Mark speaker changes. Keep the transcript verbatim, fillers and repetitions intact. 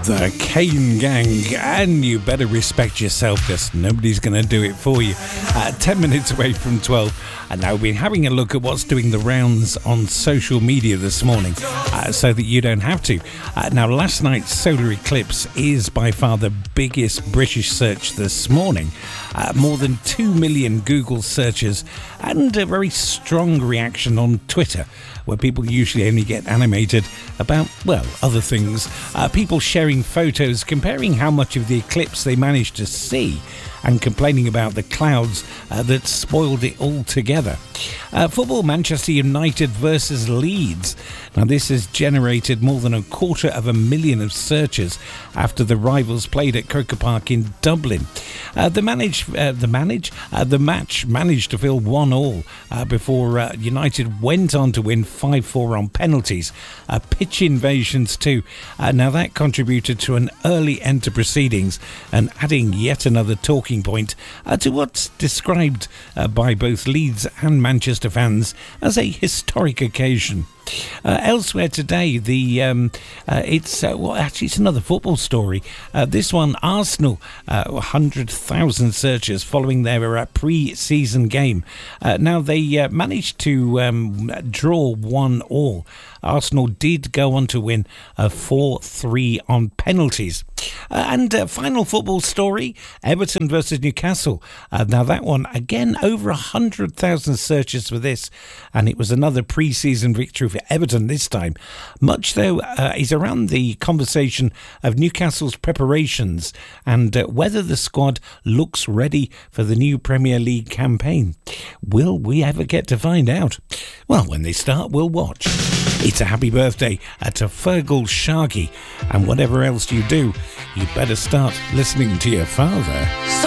Speaker 1: The Kane Gang, and you better respect yourself because nobody's going to do it for you. Uh, ten minutes away from twelve, and now we've been having a look at what's doing the rounds on social media this morning uh, so that you don't have to. Uh, now, last night's solar eclipse is by far the biggest British search this morning. Uh, more than two million Google searches and a very strong reaction on Twitter, where people usually only get animated about, well, other things. Uh, people sharing photos comparing how much of the eclipse they managed to see and complaining about the clouds uh, that spoiled it altogether. Uh, football, Manchester United versus Leeds. Now, this has generated more than a quarter of a million of searches after the rivals played at Croker Park in Dublin. Uh, the manage, uh, the manage, uh, the match managed to fill one all uh, before uh, United went on to win five four on penalties. Uh, pitch invasions too. Uh, now that contributed to an early end to proceedings and adding yet another talking point uh, to what's described uh, by both Leeds and Manchester fans as a historic occasion. Uh, elsewhere today, the um, uh, it's uh, well, actually it's another football story. Uh, this one, Arsenal, uh, one hundred thousand searches following their uh, pre-season game. Uh, now they uh, managed to um, draw one all. Arsenal did go on to win uh, four three on penalties. Uh, and uh, final football story, Everton versus Newcastle. Uh, now that one, again, over one hundred thousand searches for this, and it was another pre-season victory for Everton this time. Much though uh, is around the conversation of Newcastle's preparations and uh, whether the squad looks ready for the new Premier League campaign. Will we ever get to find out? Well, when they start, we'll watch. It's a happy birthday to Fergal Sharkey, and whatever else you do, you better start listening to your father.